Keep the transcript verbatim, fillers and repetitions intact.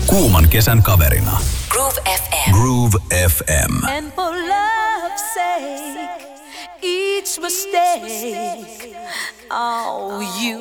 Kuuman kesän kaverina. Groove F M. Groove F M. And for love's sake, each mistake, oh, you